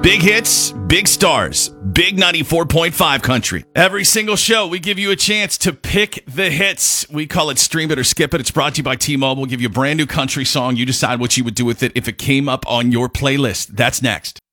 Big hits, big stars, big 94.5 country. Every single show, we give you a chance to pick the hits. We call it Stream It or Skip It. It's brought to you by T-Mobile. We'll give you a brand new country song. You decide what you would do with it if it came up on your playlist. That's next.